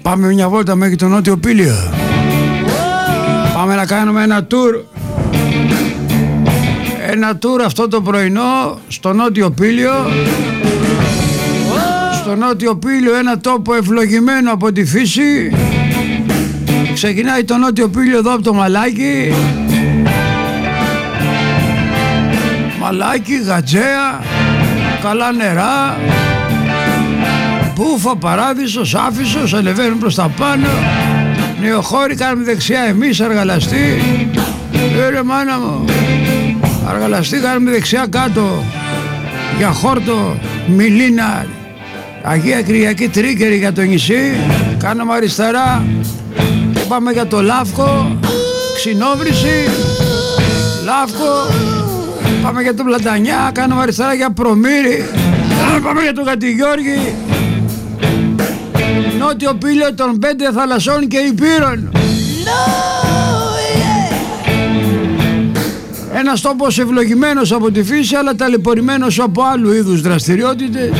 Πάμε μια βόλτα μέχρι το Νότιο Πήλιο. Πάμε να κάνουμε ένα tour. Ένα tour αυτό το πρωινό στο Νότιο Πήλιο. Στο Νότιο Πήλιο, ένα τόπο ευλογημένο από τη φύση. Ξεκινάει το Νότιο Πήλιο εδώ από το Μαλάκι. Μαλάκι, Γατζέα, καλά νερά, Μπούφα, Παράδεισος, Άφησος, ανεβαίνουν προς τα πάνω. Νεοχώρη, κάνουμε δεξιά εμείς, Αργαλαστή. Ρε μάνα μου, Αργαλαστή κάνουμε δεξιά κάτω. Για Χόρτο, Μιλίνα, Αγία Κυριακή, Τρίκερη για το νησί. Κάνουμε αριστερά, πάμε για το Λαύκο, Ξινόβρηση, Λαύκο. Πάμε για το Πλατανιά, κάνουμε αριστερά για Προμήρη. Πάμε για το Κατηγιώργη. Νότιο Πήλιο των 5 θαλασσών και υπήρων. Ένας τόπος ευλογημένος από τη φύση, αλλά ταλαιπωρημένος από άλλου είδους δραστηριότητες.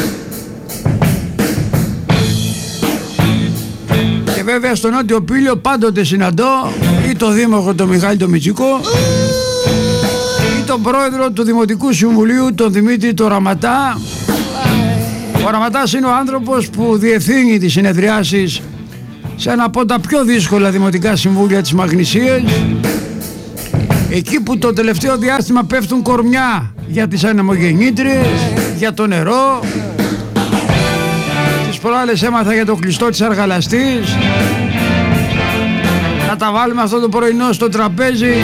Και βέβαια στο Νότιο Πήλιο πάντοτε συναντώ ή το δήμαρχο τον Μιχάλη τον Μητσικό, τον πρόεδρο του Δημοτικού Συμβουλίου, τον Δημήτρη τον Ραματά. Ο Ραματάς είναι ο άνθρωπος που διευθύνει τις συνεδριάσεις σε ένα από τα πιο δύσκολα δημοτικά συμβούλια της Μαγνησίας, εκεί που το τελευταίο διάστημα πέφτουν κορμιά για τις ανεμογεννήτριες, για το νερό. Τις προάλλες έμαθα για το κλειστό της Αργαλαστής. Να τα βάλουμε αυτό το πρωινό στο τραπέζι,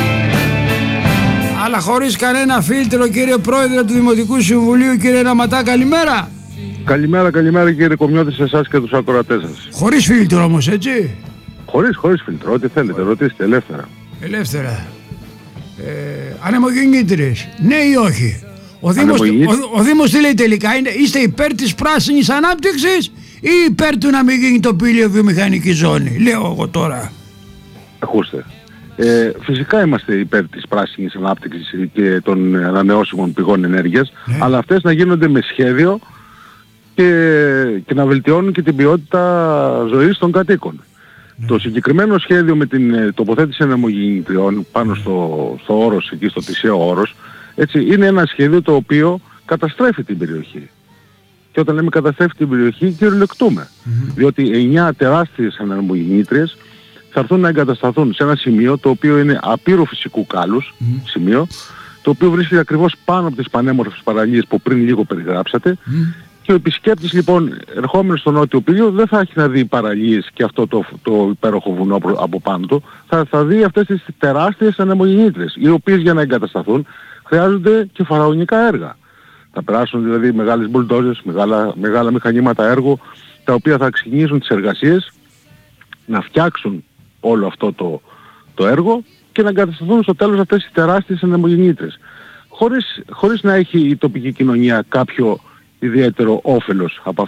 αλλά χωρίς κανένα φίλτρο. Κύριε Πρόεδρε του Δημοτικού Συμβουλίου, κύριε Ραματά, καλημέρα. Καλημέρα κύριε Κομιώτη, σε εσάς και τους ακροατές σας. Χωρίς φίλτρο όμως, έτσι. Χωρίς φίλτρο, ό,τι θέλετε, ρωτήστε ελεύθερα. Ελεύθερα. Ανεμογεννήτριες, ναι ή όχι? Ο Δήμος τι λέει τελικά, είστε υπέρ της πράσινης ανάπτυξης ή υπέρ του να μην γίνει το Πήλιο βιομηχανική ζώνη? Λέω εγώ τώρα. Ακούστε. Φυσικά είμαστε υπέρ της πράσινης ανάπτυξης και των ανανεώσιμων πηγών ενέργειας, αλλά αυτές να γίνονται με σχέδιο και να βελτιώνουν και την ποιότητα ζωής των κατοίκων. Το συγκεκριμένο σχέδιο με την τοποθέτηση ανεμογεννητριών πάνω στο όρος, εκεί στο Τυσσαίο όρος, έτσι, είναι ένα σχέδιο το οποίο καταστρέφει την περιοχή. Και όταν λέμε καταστρέφει την περιοχή, κυριολεκτούμε. Διότι 9 τεράστιες ανεμογεννήτριες θα έρθουν να εγκατασταθούν σε ένα σημείο το οποίο είναι απείρου φυσικού κάλους, σημείο, το οποίο βρίσκεται ακριβώς πάνω από τις πανέμορφες παραλίες που πριν λίγο περιγράψατε, και ο επισκέπτης λοιπόν ερχόμενος στο Νότιο Πήλιο δεν θα έχει να δει παραλίες και αυτό το υπέροχο βουνό από πάνω του, θα δει αυτές τις τεράστιες ανεμογεννήτριες, οι οποίες για να εγκατασταθούν χρειάζονται και φαραωνικά έργα. Θα περάσουν δηλαδή μεγάλες μπουλντόζες, μεγάλα μηχανήματα έργου, τα οποία θα ξεκινήσουν τις εργασίες, να φτιάξουν όλο αυτό το έργο και να εγκατασταθούν στο τέλος αυτές οι τεράστιες ανεμογεννήτριες. Χωρίς να έχει η τοπική κοινωνία κάποιο ιδιαίτερο όφελος από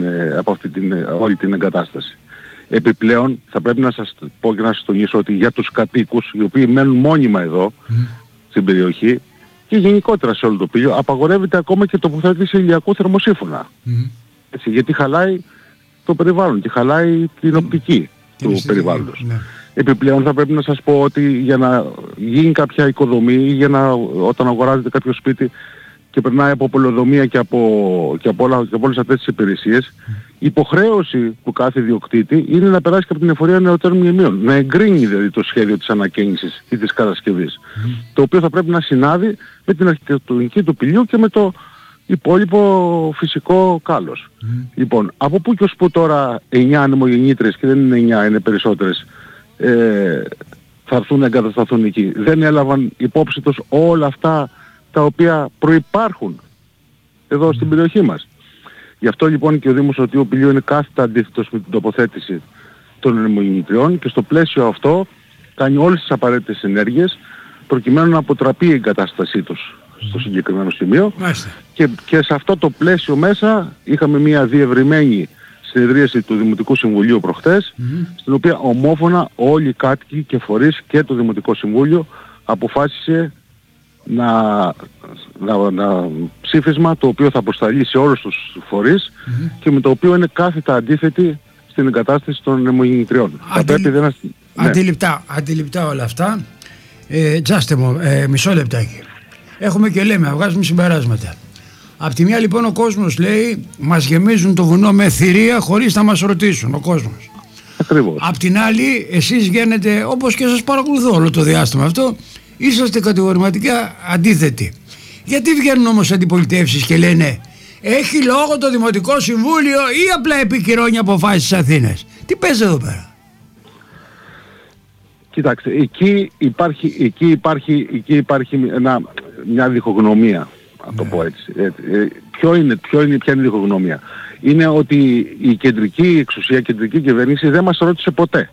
όλη την εγκατάσταση. Επιπλέον θα πρέπει να σας πω και να σας τονίσω ότι για τους κατοίκους, οι οποίοι μένουν μόνιμα εδώ στην περιοχή και γενικότερα σε όλο το Πήλιο, απαγορεύεται ακόμα και τοποθέτηση ηλιακού θερμοσύφωνα. Έτσι, γιατί χαλάει το περιβάλλον και χαλάει την οπτική του περιβάλλοντος. Επιπλέον θα πρέπει να σας πω ότι για να γίνει κάποια οικοδομή ή όταν αγοράζετε κάποιο σπίτι και περνάει από πολεοδομία και από όλες αυτές τις υπηρεσίες, η υποχρέωση του κάθε ιδιοκτήτη είναι να περάσει και από την εφορία νεωτέρων μνημείων. Να εγκρίνει δηλαδή το σχέδιο της ανακαίνησης ή της κατασκευής. Το οποίο θα πρέπει να συνάδει με την αρχιτεκτονική του Πηλίου και με το υπόλοιπο φυσικό κάλος. Λοιπόν, από πού και ως πού τώρα 9 ανεμογεννήτριες, και δεν είναι 9, είναι περισσότερες, θα έρθουν να εγκατασταθούν εκεί? Δεν έλαβαν υπόψη τους όλα αυτά τα οποία προϋπάρχουν εδώ στην περιοχή μας. Γι' αυτό λοιπόν και ο Δήμος Νοτιού Πηλίου είναι κάθετα αντίθετος με την τοποθέτηση των ανεμογεννητριών και στο πλαίσιο αυτό κάνει όλες τις απαραίτητες ενέργειες προκειμένου να αποτραπεί η εγκατάστασή τους στο συγκεκριμένο σημείο. Και σε αυτό το πλαίσιο μέσα είχαμε μια διευρυμένη συνεδρίαση του Δημοτικού Συμβουλίου προχτές, στην οποία ομόφωνα όλοι οι κάτοικοι και φορείς και το Δημοτικό Συμβούλιο αποφάσισε να ψήφισμα το οποίο θα αποσταλεί σε όλους τους φορείς και με το οποίο είναι κάθετα αντίθετη στην εγκατάσταση των αιμογεννητριών. Αντιληπτά όλα αυτά. Τζάστε μου, μισό λεπτάκι. Έχουμε και λέμε, βγάζουμε συμπεράσματα. Απ' τη μια λοιπόν ο κόσμος λέει, μας γεμίζουν το βουνό με θηρία χωρίς να μας ρωτήσουν, ο κόσμος. Ακριβώς. Απ' την άλλη, εσείς βγαίνετε, όπως και σας παρακολουθώ όλο το διάστημα αυτό, είσαστε κατηγορηματικά αντίθετοι. Γιατί βγαίνουν όμως αντιπολιτεύσεις και λένε, έχει λόγο το Δημοτικό Συμβούλιο ή απλά επικυρώνει αποφάσεις της Αθήνας? Τι παίζει εδώ πέρα? Κοιτάξτε, εκεί υπάρχει μια διχογνωμία, να το πω έτσι. Ποια είναι η διχογνωμία? Είναι ότι η κεντρική εξουσία, η κεντρική κυβέρνηση δεν μας ρώτησε ποτέ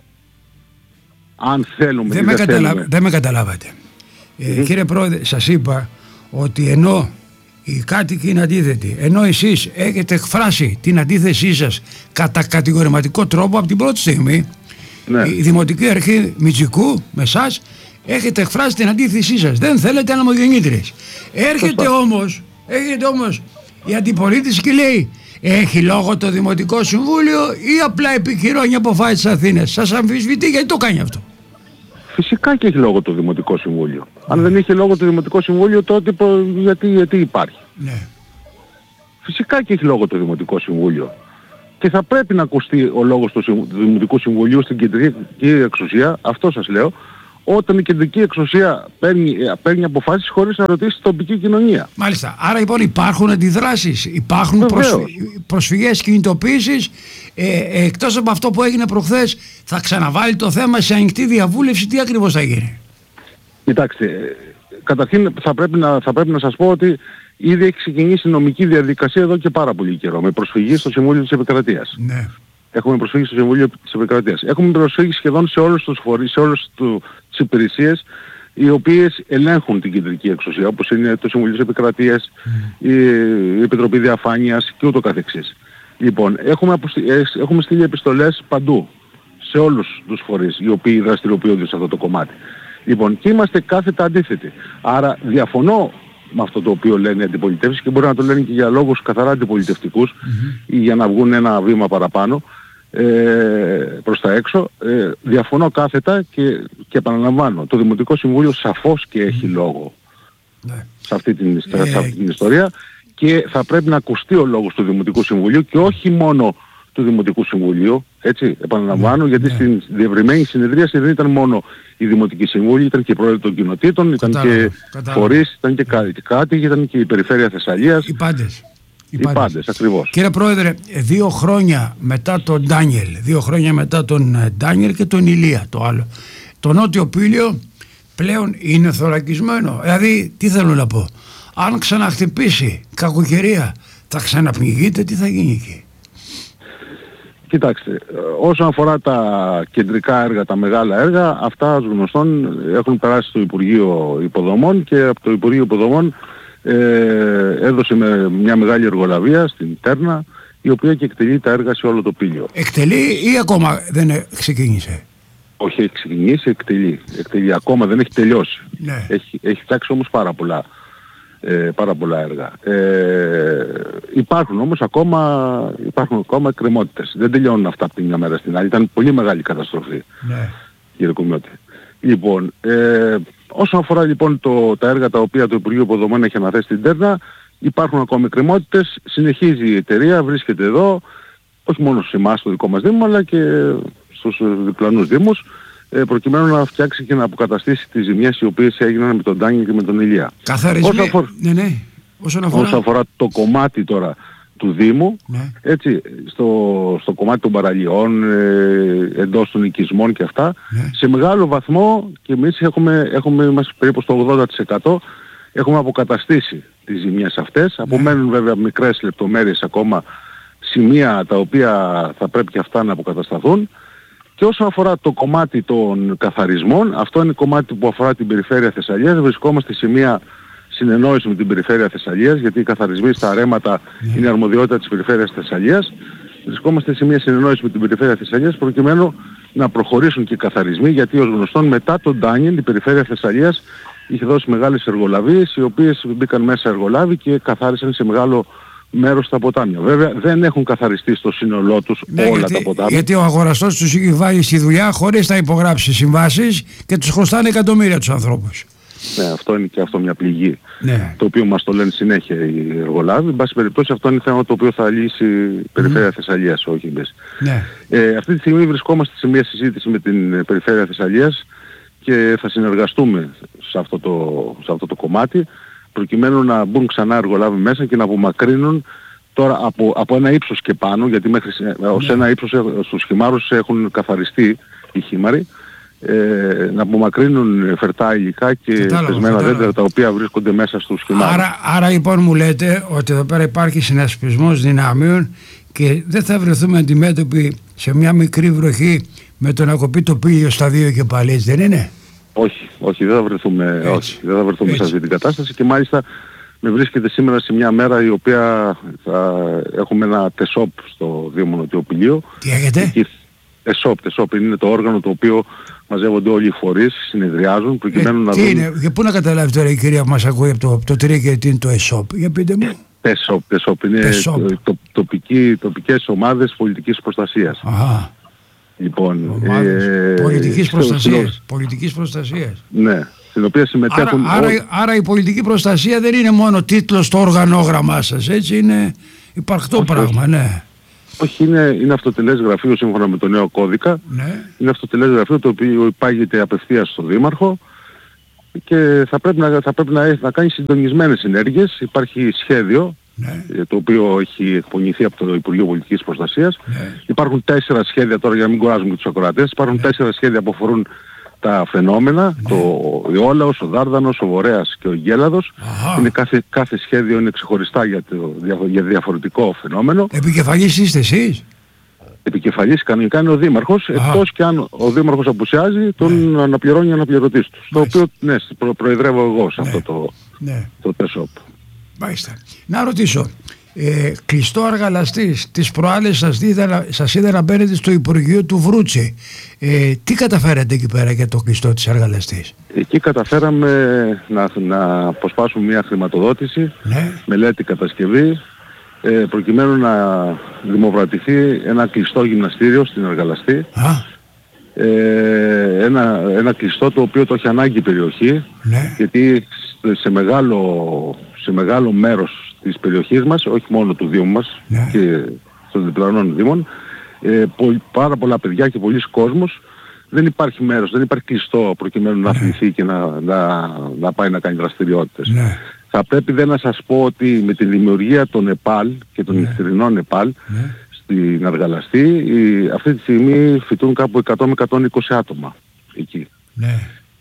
αν θέλουμε ή δεν θέλουμε. Δεν με καταλάβατε. Κύριε Πρόεδρε, σας είπα ότι ενώ οι κάτοικοι είναι αντίθετοι, ενώ εσείς έχετε εκφράσει την αντίθεσή σας κατά κατηγορηματικό τρόπο από την πρώτη στιγμή, ναι. Η Δημοτική Αρχή Μητσικού με εσάς έχετε εκφράσει την αντίθεσή σας. Δεν θέλετε αναμογεννήτριες. Έρχεται όμως η αντιπολίτευση και λέει, έχει λόγο το Δημοτικό Συμβούλιο ή απλά επικυρώνει αποφάσεις της Αθήνας? Σας αμφισβητεί, γιατί το κάνει αυτό? Φυσικά και έχει λόγο το Δημοτικό Συμβούλιο. Αν δεν είχε λόγο το Δημοτικό Συμβούλιο, τότε γιατί υπάρχει? Ναι. Φυσικά και έχει λόγο το Δημοτικό Συμβούλιο. Και θα πρέπει να ακουστεί ο λόγος του Δημοτικού Συμβουλίου στην κεντρική εξουσία, αυτό σας λέω, όταν η κεντρική εξουσία παίρνει αποφάσεις χωρίς να ρωτήσει την τοπική κοινωνία. Μάλιστα. Άρα λοιπόν υπάρχουν αντιδράσεις, υπάρχουν προσφυγές, κινητοποίησεις. Εκτός από αυτό που έγινε προχθές, θα ξαναβάλει το θέμα σε ανοιχτή διαβούλευση? Τι ακριβώς θα γίνει? Κοιτάξτε, καταρχήν θα πρέπει να σας πω ότι ήδη έχει ξεκινήσει νομική διαδικασία εδώ και πάρα πολύ καιρό, με προσφυγή στο Συμβούλιο της Επικρατείας. Ναι. Έχουμε προσφύγει στο Συμβούλιο της Επικρατείας. Έχουμε προσφύγει σχεδόν σε όλους τους φορείς, σε όλες τις υπηρεσίες οι οποίες ελέγχουν την κεντρική εξουσία, όπως είναι το Συμβούλιο της Επικρατείας, η Επιτροπή Διαφάνειας και ούτω καθεξής. Λοιπόν, έχουμε στείλει επιστολές παντού, σε όλους τους φορείς οι οποίοι δραστηριοποιούνται σε αυτό το κομμάτι. Λοιπόν, και είμαστε κάθετα αντίθετοι. Άρα διαφωνώ με αυτό το οποίο λένε οι αντιπολιτεύσεις, και μπορεί να το λένε και για λόγους καθαρά αντιπολιτευτικούς ή για να βγουν ένα βήμα παραπάνω προς τα έξω. Διαφωνώ κάθετα και επαναλαμβάνω, το Δημοτικό Συμβούλιο σαφώς και έχει λόγο σε αυτή την ιστορία, και θα πρέπει να ακουστεί ο λόγος του Δημοτικού Συμβουλίου και όχι μόνο του Δημοτικού Συμβουλίου, έτσι, επαναλαμβάνω, γιατί στην διευρυμένη συνεδρίαση δεν ήταν μόνο οι Δημοτικοί Συμβούλοι, ήταν και οι πρόεδροι των κοινοτήτων, ήταν και φορείς, ήταν και κάτι, ήταν και η Περιφέρεια Θεσσαλίας. Οι πάντες, ακριβώς. Κύριε Πρόεδρε, 2 χρόνια μετά τον Ντάνιελ, 2 χρόνια μετά τον Ντάνιελ και τον Ηλία, το άλλο, το Νότιο Πήλιο πλέον είναι θωρακισμένο. Δηλαδή, τι θέλω να πω, αν ξαναχτυπήσει κακοκαιρία, θα ξαναπνιγείτε, τι θα γίνει εκεί? Κοιτάξτε, όσον αφορά τα κεντρικά έργα, τα μεγάλα έργα, αυτά ως γνωστόν έχουν περάσει στο Υπουργείο Υποδομών, και από το Υπουργείο Υποδομών έδωσε μια μεγάλη εργολαβία στην Τέρνα, η οποία και εκτελεί τα έργα σε όλο το Πήλιο. Εκτελεί ή ακόμα δεν ξεκίνησε? Όχι, έχει ξεκινήσει, εκτελεί. Ακόμα δεν έχει τελειώσει. Ναι. Έχει φτιάξει όμως πάρα πολλά έργα. Υπάρχουν όμως ακόμα εκκρεμότητες. Δεν τελειώνουν αυτά από τη μια μέρα στην άλλη. Ήταν πολύ μεγάλη καταστροφή, κύριε Κουμιώτη. Λοιπόν, όσον αφορά λοιπόν τα έργα τα οποία το Υπουργείο Υποδομών έχει αναθέσει στην Τέρνα, υπάρχουν ακόμα εκκρεμότητες. Συνεχίζει η εταιρεία, βρίσκεται εδώ, όχι μόνο σε εμάς, στο δικό μας Δήμο, αλλά και στους διπλανούς Δήμους, προκειμένου να φτιάξει και να αποκαταστήσει τις ζημιές οι οποίες έγιναν με τον Ντάνιελ και με τον Ηλία. Καθαρισμοί. Όσον αφορά το κομμάτι τώρα του Δήμου, έτσι, στο κομμάτι των παραλιών, εντός των οικισμών και αυτά, σε μεγάλο βαθμό, και εμείς είμαστε περίπου στο 80%, έχουμε αποκαταστήσει τις ζημιές αυτές. Απομένουν βέβαια μικρές λεπτομέρειες ακόμα, σημεία τα οποία θα πρέπει και αυτά να αποκατασταθούν. Και όσον αφορά το κομμάτι των καθαρισμών, αυτό είναι κομμάτι που αφορά την Περιφέρεια Θεσσαλίας. Βρισκόμαστε σε μια συνεννόηση με την Περιφέρεια Θεσσαλίας, γιατί οι καθαρισμοί στα αρέματα είναι αρμοδιότητα της Περιφέρειας Θεσσαλίας. Βρισκόμαστε σε μια συνεννόηση με την Περιφέρεια Θεσσαλίας προκειμένου να προχωρήσουν και οι καθαρισμοί, γιατί ως γνωστόν μετά τον Ντάνιελ η Περιφέρεια Θεσσαλίας είχε δώσει μεγάλες εργολαβίες, οι οποίες μπήκαν μέσα εργολάβοι και καθάρισαν σε μεγάλο μέρος στα ποτάμια. Βέβαια δεν έχουν καθαριστεί στο σύνολό τους όλα τα ποτάμια. Γιατί ο αγοραστός τους έχει βάλει στη δουλειά χωρίς να υπογράψει συμβάσεις και τους χρωστάνε εκατομμύρια τους ανθρώπους. Ναι, αυτό είναι και αυτό μια πληγή. Ναι. Το οποίο μας το λένε συνέχεια οι εργολάβοι. Εν πάση περιπτώσει αυτό είναι θέμα το οποίο θα λύσει η Περιφέρεια Θεσσαλίας, όχι εμείς. Ναι. Αυτή τη στιγμή βρισκόμαστε σε μια συζήτηση με την Περιφέρεια Θεσσαλίας και θα συνεργαστούμε σε αυτό το κομμάτι, προκειμένου να μπουν ξανά εργολάβοι μέσα και να απομακρύνουν τώρα από ένα ύψος και πάνω, γιατί μέχρι ως ένα ύψος στους χυμάρους έχουν καθαριστεί οι χήμαροι, να απομακρύνουν φερτά υλικά και πεσμένα δέντρα τα οποία βρίσκονται μέσα στους χυμάρους. Άρα λοιπόν μου λέτε ότι εδώ πέρα υπάρχει συνασπισμός δυνάμεων και δεν θα βρεθούμε αντιμέτωποι σε μια μικρή βροχή με το να κοπεί το πήλιο στα δύο και πάλι, έτσι δεν είναι? Όχι, δεν θα βρεθούμε σε αυτή την κατάσταση και μάλιστα με βρίσκεται σήμερα σε μια μέρα η οποία θα έχουμε ένα τεσόπ στο Δήμο Νοτιοπηλίου. Τι έχετε? Τεσόπ είναι το όργανο το οποίο μαζεύονται όλοι οι φορείς, συνεδριάζουν προκειμένου να δουν... είναι, για πού να καταλάβει τώρα η κυρία που μας ακούει από το τρίγερ τι είναι το ΕΣΟΠ, για πείτε μου. ΤΕΣΟΠ είναι τοπικές ομάδες πολιτικής προστασίας. Αχα. Λοιπόν, πολιτικής προστασίας. Ναι, στην οποία συμμετέχουν... Άρα η πολιτική προστασία δεν είναι μόνο τίτλος στο οργανόγραμμά σας, έτσι, είναι υπαρκτό πράγμα, ναι. Όχι, είναι αυτοτελές γραφείο σύμφωνα με το νέο κώδικα. Ναι. Είναι αυτοτελές γραφείο το οποίο υπάγεται απευθείας στο Δήμαρχο και θα πρέπει να κάνει συντονισμένες ενέργειες. Υπάρχει σχέδιο, ναι, το οποίο έχει εκπονηθεί από το Υπουργείο Πολιτικής Προστασίας. Ναι. Υπάρχουν 4 σχέδια τώρα, για να μην κουράζουμε τους ακροατές. Υπάρχουν 4 σχέδια που αφορούν τα φαινόμενα, ναι, το Ιόλαος, ο Δάρδανος, ο Βορέας και ο Γέλαδος. Είναι κάθε σχέδιο είναι ξεχωριστά για διαφορετικό φαινόμενο. Επικεφαλής είστε εσείς? Επικεφαλής κανονικά είναι ο Δήμαρχος, εκτός και αν ο Δήμαρχος απουσιάζει, τον αναπληρώνει ο αναπληρωτής του. Στο οποίο, ναι, προεδρεύω εγώ σε αυτό το ΤΕΣΟΠ. Μάλιστα. Να ρωτήσω, κλειστό αργαλαστής, τις προάλλες σας είδα να μπαίνετε στο Υπουργείο του Βρούτσι. Τι καταφέρατε εκεί πέρα για το κλειστό της αργαλαστής? Εκεί καταφέραμε να αποσπάσουμε μια χρηματοδότηση, ναι, μελέτη κατασκευή, προκειμένου να δημοπρατηθεί ένα κλειστό γυμναστήριο στην Αργαλαστή. Ένα κλειστό το οποίο το έχει ανάγκη η περιοχή, ναι, γιατί σε μεγάλο μέρος της περιοχής μας, όχι μόνο του Δήμου μας, ναι, και των διπλανών Δήμων, πάρα πολλά παιδιά και πολλοί κόσμος, δεν υπάρχει μέρος, δεν υπάρχει κλειστό προκειμένου να αθληθεί και να πάει να κάνει δραστηριότητες. Ναι. Θα πρέπει να σας πω ότι με τη δημιουργία των ΕΠΑΛ και των νυχτερινών ΕΠΑΛ, ναι, στην Αργαλαστή, αυτή τη στιγμή φοιτούν κάπου 100 με 120 άτομα εκεί. Ναι.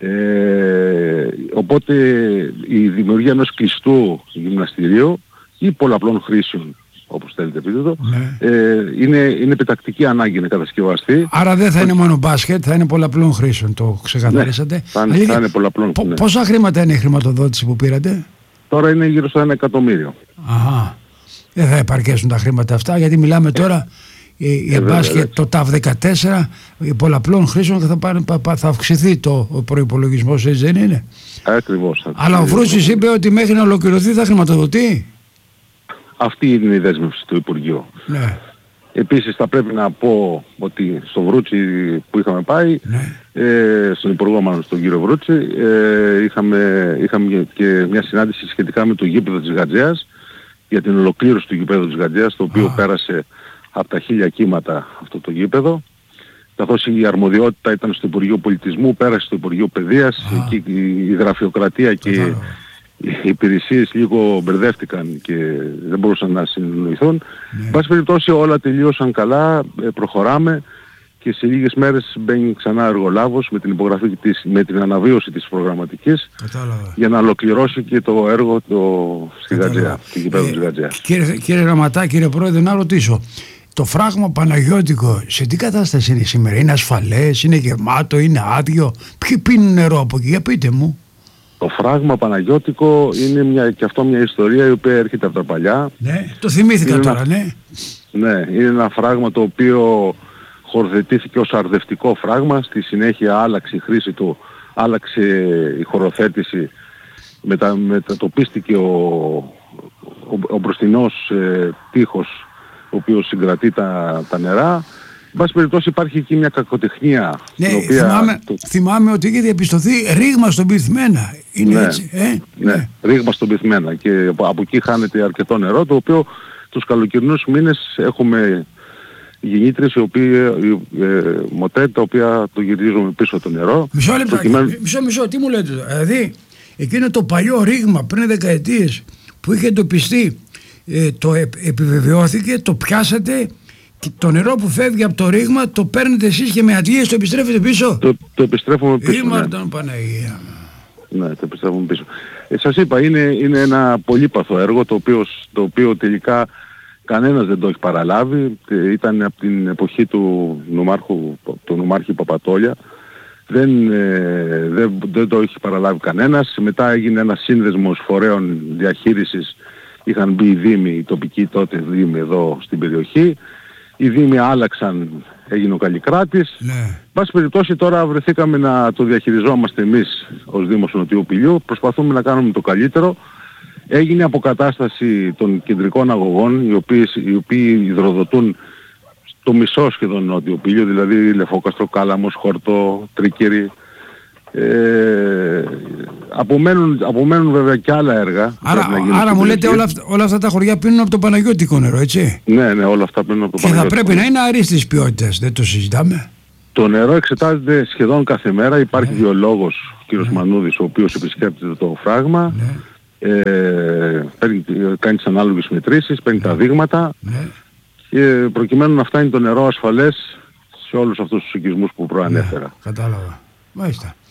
Οπότε η δημιουργία ενός κλειστού γυμναστηρίου ή πολλαπλών χρήσεων, όπως θέλετε πείτε το, ναι, είναι επιτακτική ανάγκη να κατασκευαστεί. Άρα δεν θα είναι μόνο μπάσκετ, θα είναι πολλαπλών χρήσεων, το ξεκαθαρίσατε. Ναι, θα είναι πολλαπλών. Ναι. Πόσα χρήματα είναι η χρηματοδότηση που πήρατε? Τώρα είναι γύρω στο 1 εκατομμύριο. Αχα. Δεν θα επαρκέσουν τα χρήματα αυτά, γιατί μιλάμε τώρα για μπάσκετ, το ΤΑΒ 14, πολλαπλών χρήσεων θα αυξηθεί το προϋπολογισμός, έτσι δεν είναι? Ακριβώς. Αλλά ο Βρούτσης είπε ότι μέχρι να ολοκληρωθεί θα χρηματοδοτεί. Αυτή είναι η δέσμευση του Υπουργείου. Ναι. Επίσης θα πρέπει να πω ότι στο Βρούτσι που είχαμε πάει, ναι, στον Υπουργό μάλλον, στον κύριο Βρούτσι, είχαμε και μια συνάντηση σχετικά με το γήπεδο της Γατζέας, για την ολοκλήρωση του γήπεδου της Γατζέας, το οποίο πέρασε από τα 1000 κύματα αυτό το γήπεδο. Καθώς η αρμοδιότητα ήταν στο Υπουργείο Πολιτισμού, πέρασε στο Υπουργείο Παιδείας, εκεί η γραφειοκρατία και οι υπηρεσίες λίγο μπερδεύτηκαν και δεν μπορούσαν να συνεννοηθούν. Εν πάση περιπτώσει όλα τελείωσαν καλά, προχωράμε και σε λίγες μέρες μπαίνει ξανά εργολάβος με την υπογραφή με την αναβίωση της προγραμματικής. Κατάλαβα. Για να ολοκληρώσει και το έργο στη Γατζέα, του γηπέδου της Γατζέα. Κύριε Ραματά, κύριε Πρόεδρε, να ρωτήσω. Το φράγμα Παναγιώτικο σε τι κατάσταση είναι σήμερα? Είναι ασφαλές, είναι γεμάτο, είναι άδειο? Ποιοι πίνουν νερό από εκεί? Για πείτε μου. Το φράγμα Παναγιώτικο είναι και αυτό μια ιστορία η οποία έρχεται από τα παλιά. Ναι, το θυμήθηκα τώρα, ναι. Ναι, είναι ένα φράγμα το οποίο χωροθετήθηκε ως αρδευτικό φράγμα, στη συνέχεια άλλαξε η χρήση του, άλλαξε η χωροθέτηση, μετατοπίστηκε ο ο μπροστινός τείχος ο οποίος συγκρατεί τα νερά. Εν πάση περιπτώσει υπάρχει εκεί μια κακοτεχνία. Ναι, θυμάμαι ότι είχε διαπιστωθεί ρήγμα στον Πυθμένα. Είναι έτσι, ναι, ρήγμα στον Πυθμένα και από εκεί χάνεται αρκετό νερό, το οποίο τους καλοκαιρινούς μήνες έχουμε γεννήτρες μοτέ τα οποία το γυρίζουμε πίσω το νερό. Μισό λεπτό, μισό, τι μου λέτε? Δηλαδή εκείνο το παλιό ρήγμα πριν δεκαετίες που είχε εντοπιστεί, το επιβεβαιώθηκε, το πιάσατε και το νερό που φεύγει από το ρήγμα το παίρνετε εσείς και με αντλίες το επιστρέφετε πίσω? Το επιστρέφουμε πίσω. Ήμαρταν Παναγία. Ναι, το επιστρέφουμε πίσω. Σας είπα, είναι ένα πολύπαθο έργο το οποίο τελικά κανένας δεν το έχει παραλάβει. Ήταν από την εποχή του νομάρχη Παπατόλια. Δεν το έχει παραλάβει κανένας. Μετά έγινε ένας σύνδεσμος φορέων διαχείρισης. Είχαν μπει οι δήμοι, οι τοπικοί τότε δήμοι εδώ στην περιοχή. Οι δήμοι άλλαξαν, έγινε ο Καλλικράτης. Ναι. Πάση περιπτώσει τώρα βρεθήκαμε να το διαχειριζόμαστε εμείς ως Δήμος Νοτιού Πηλιού. Προσπαθούμε να κάνουμε το καλύτερο. Έγινε αποκατάσταση των κεντρικών αγωγών, οι οποίοι υδροδοτούν το μισό σχεδόν Νότιο Πήλιο, δηλαδή Λεφόκαστρο, Κάλαμος, Χορτό, Τρίκερη. Απομένουν βέβαια και άλλα έργα. Άρα μου λέτε όλα αυτά τα χωριά πίνουν από το παναγιώτικο νερό, έτσι? Ναι, όλα αυτά πίνουν από το παναγιώτικο. Και θα πρέπει να είναι αρίστης ποιότητας, δεν το συζητάμε. Το νερό εξετάζεται σχεδόν κάθε μέρα. Υπάρχει βιολόγος, κ. Μανούδης, ο οποίος επισκέπτεται το φράγμα. Κάνει τις ανάλογες μετρήσεις, παίρνει τα δείγματα. Και προκειμένου να φτάνει το νερό ασφαλές σε όλους αυτούς τους οικισμούς που προανέφερα. Κατάλαβα. Μάλιστα.